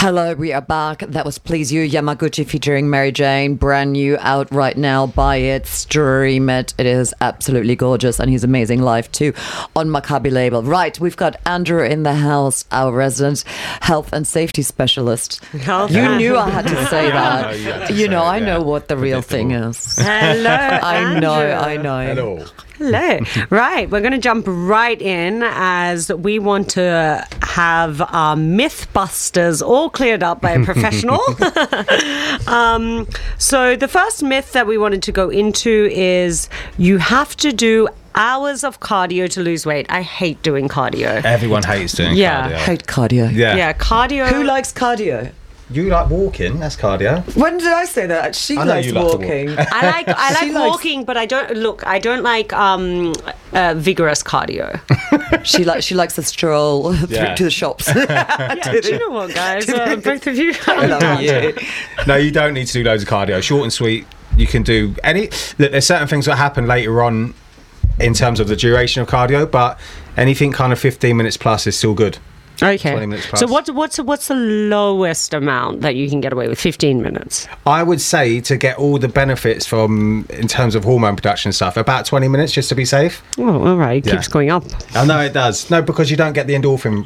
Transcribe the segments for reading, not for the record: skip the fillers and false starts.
Hello, we are back. That was Please You, Yamaguchi featuring Mary Jane. Brand new, out right now. Buy it, stream it. It is absolutely gorgeous, and he's amazing live too on Maccabi label. Right, we've got Andrew in the house, our resident health and safety specialist. You knew I had to say that. I know what the real thing is. Hello, I know. Hello. Hello. Right, we're going to jump right in as we want to have our Mythbusters all cleared up by a professional. So the first myth that we wanted to go into is you have to do hours of cardio to lose weight. I hate doing cardio. Everyone hates doing Yeah. cardio. Hate cardio. Yeah, cardio. Who likes cardio? You like walking, that's cardio. When did I say that? She I know likes you like to walk. walking. I like She likes- walking, but I don't like vigorous cardio. She likes to stroll Yeah. to the shops. Do you know what, guys? Both of you. I love you. No, you don't need to do loads of cardio. Short and sweet. You can do any. Look, there's certain things that happen later on in terms of the duration of cardio, but anything kind of 15 minutes plus is still good. 20 Okay. minutes plus. So what's the lowest amount that you can get away with? 15 minutes. I would say to get all the benefits from in terms of hormone production and stuff, about 20 minutes just to be safe. Oh, all right. It Yeah. keeps going up. I know it does. No, because you don't get the endorphin.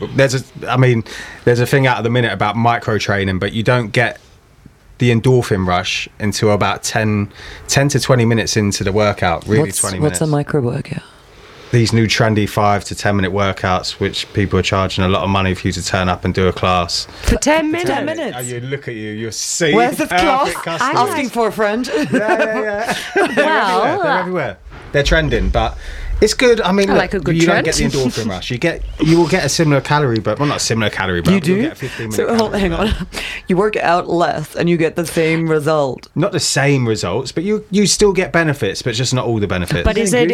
There's a thing out at the minute about micro training, but you don't get the endorphin rush until about 10 to 20 minutes into the workout. Really, 20 minutes. What's a micro workout? These new trendy 5 to 10 minute workouts, which people are charging a lot of money for you to turn up and do a class. For 10 minutes? 10 minutes. Oh, you look at you, you're see. Where's this class? customer. Asking for a friend. Yeah. Well, They're everywhere. They're trending, but it's good. I mean, I look, like a good you trend. don't get the endorphin rush. You will get a similar calorie, but well, not similar calorie, but You do? you'll get a 15 minute. So hang on. You work out less and you get the same result. Not the same results, but you still get benefits, but just not all the benefits. but is Getting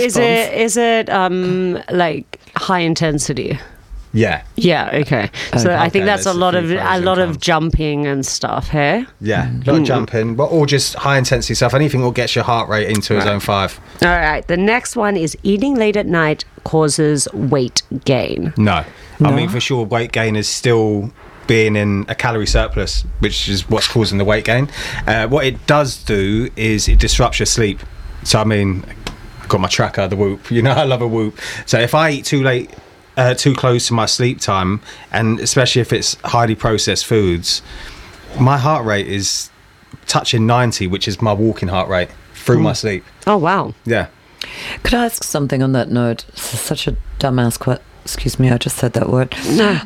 it like high intensity? yeah, Yeah, okay. So I think Okay, that's a there's a lot few of pros and cons. jumping and stuff, hey? yeah, a lot of jumping, but or just high intensity stuff. Anything that gets your heart rate into a zone 5. All right. The next one is eating late at night causes weight gain. No, I mean for sure, weight gain is still being in a calorie surplus, which is what's causing the weight gain. What it does do is it disrupts your sleep. So I mean, I've got my tracker, the Whoop. You know, I love a Whoop. So if I eat too late, too close to my sleep time, and especially if it's highly processed foods, my heart rate is touching 90, which is my walking heart rate through my sleep. Oh, wow. Yeah. Could I ask something on that note? This is such a dumbass question. Excuse me, I just said that word.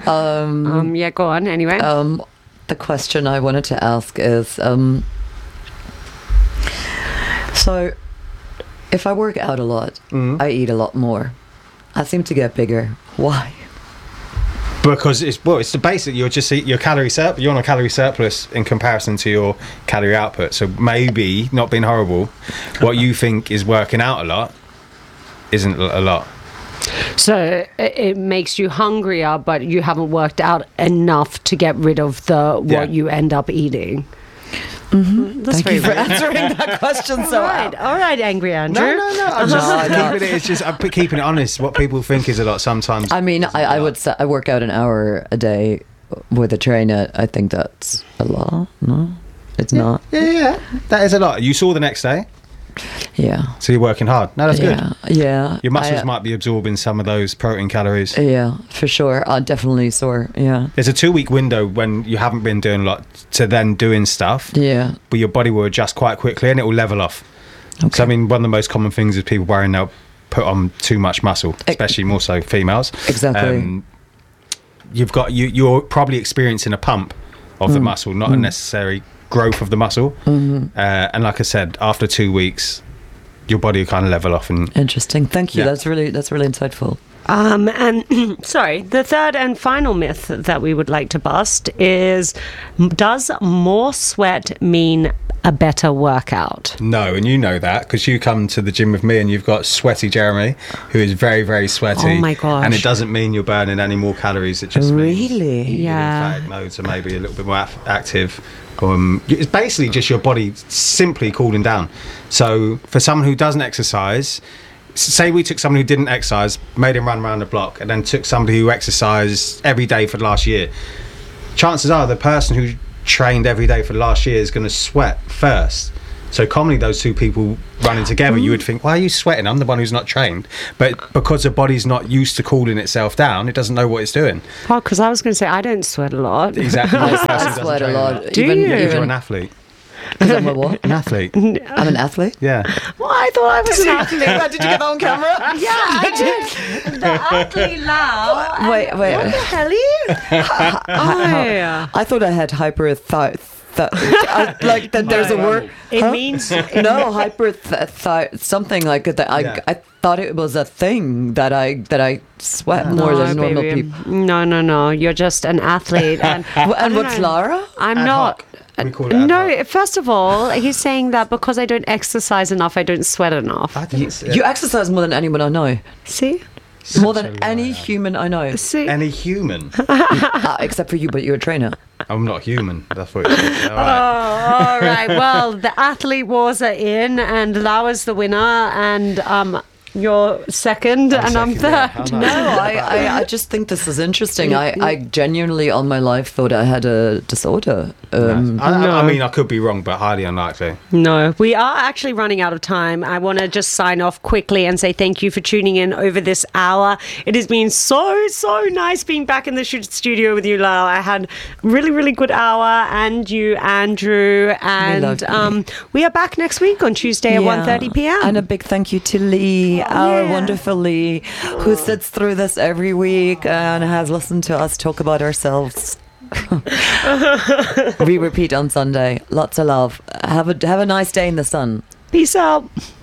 Yeah, go on. Anyway. The question I wanted to ask is, so if I work out a lot, I eat a lot more. I seem to get bigger. Why? Because it's the basic. You're just your calorie surplus. You're on a calorie surplus in comparison to your calorie output. So maybe, not being horrible, what you think is working out a lot isn't a lot. So it makes you hungrier, but you haven't worked out enough to get rid of what you end up eating. That's Thank you for very answering that question so well. All right, Angry Andrew. No. I'm just keeping it. It's just I'm keeping it honest. What people think is a lot sometimes. I mean, I would say I work out an hour a day with a trainer. I think that's a lot. No, it's not. Yeah, that is a lot. You saw the next day, Yeah. so you're working hard. No, that's good. Yeah. Your muscles might be absorbing some of those protein calories. Yeah, for sure. I'm definitely sore. Yeah. There's a 2-week window when you haven't been doing a lot to then doing stuff. Yeah. But your body will adjust quite quickly and it will level off. Okay. So I mean, one of the most common things is people worrying they'll put on too much muscle, especially more so females. Exactly. You're probably experiencing a pump of the muscle, not a necessary growth of the muscle. And like I said, after 2 weeks, your body will kind of level off. And Interesting. Thank you. Yeah. That's really insightful. And sorry, the third and final myth that we would like to bust is: does more sweat mean a better workout? no, and you know that because you come to the gym with me and you've got sweaty Jeremy, who is very, very sweaty. Oh my gosh. And it doesn't mean you're burning any more calories. It just means Really? your Yeah. lymphatic nodes are maybe a little bit more active. It's basically just your body simply cooling down. So for someone who doesn't exercise, say we took someone who didn't exercise, made him run around the block, and then took somebody who exercised every day for the last year, chances are the person who trained every day for the last year is going to sweat first. So commonly those two people running together, you would think, why are you sweating? I'm the one who's not trained. But because the body's not used to cooling itself down, it doesn't know what it's doing. Oh, because I was going to say, I don't sweat a lot. Exactly. I sweat a lot. Do you? Because you're an athlete. Because I'm a what? An athlete. I'm an athlete? Yeah. Well, I thought I was an athlete. Did you get that on camera? Yeah, I did. The athlete Lau. Wait. What the hell are you? Oh, yeah. I thought I had like that. There's a word. It means something like that. I thought it was a thing that I sweat more than normal baby. people. No. You're just an athlete. And What's Lara? I'm Ad not. hoc. We call it ad No, hoc. first of all, he's saying that because I don't exercise enough, I don't sweat enough. I didn't say You exercise more than anyone I know. See? More than any human I know. See? any human. Except for you, but you're a trainer. I'm not human. That's what it is. All right. Oh, all right. Well, the athlete wars are in, and Lauer's the winner, and you're second, and I'm second, yeah. third. How No, nice. I just think this is interesting. I genuinely, all my life, thought I had a disorder. I mean, I could be wrong, but highly unlikely. No, we are actually running out of time. I want to just sign off quickly and say thank you for tuning in over this hour. It has been so nice being back in the studio with you, Lau. I had really good hour, and you, Andrew, and we are back next week on Tuesday at 1:30 p.m. And a big thank you to Lee, our wonderful Lee, who sits through this every week and has listened to us talk about ourselves. We repeat on Sunday. Lots of love. Have a nice day in the sun. Peace out.